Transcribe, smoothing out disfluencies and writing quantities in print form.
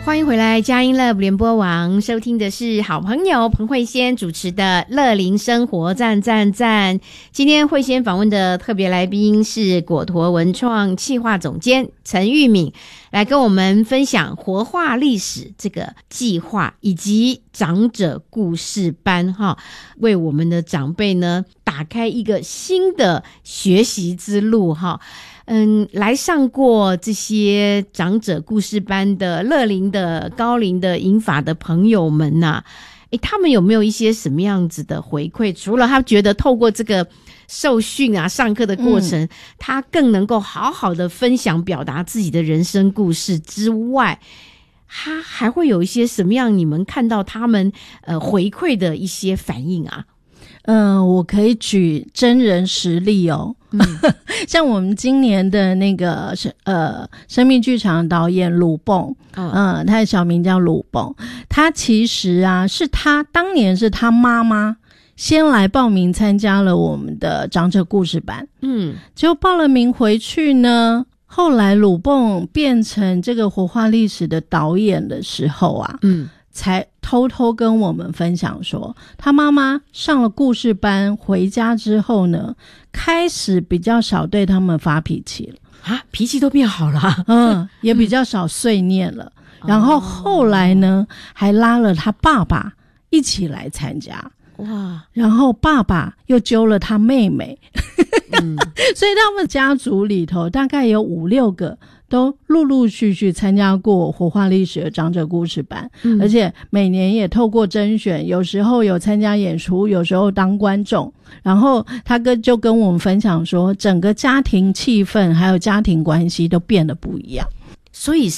欢迎回来佳音乐联播网，收听的是好朋友彭慧仙主持的乐龄生活赞赞赞。今天慧仙访问的特别来宾是果陀文创企划总监陈玉敏，来跟我们分享活化历史这个计划以及长者故事班为我们的长辈呢打开一个新的学习之路来上过这些长者故事班的乐龄的高龄的银发的朋友们他们有没有一些什么样子的回馈？除了他觉得透过这个受训上课的过程，他更能够好好的分享表达自己的人生故事之外，他还会有一些什么样你们看到他们回馈的一些反应啊？ 我可以举真人实例像我们今年的那个生命剧场导演鲁蹦，他的小名叫鲁蹦，他其实当年是他妈妈先来报名参加了我们的长者故事班，结果报了名回去呢，后来鲁蹦变成这个活化历史的导演的时候才偷偷跟我们分享说，他妈妈上了故事班回家之后呢，开始比较少对他们发脾气了脾气都变好了也比较少碎念了然后后来呢还拉了他爸爸一起来参加哇！ 然后爸爸又揪了他妹妹所以他们家族里头大概有5-6个都陆陆续续参加过活化历史的长者故事班，而且每年也透过甄选，有时候有参加演出，有时候当观众。然后他就跟我们分享说，整个家庭气氛还有家庭关系都变得不一样。 所以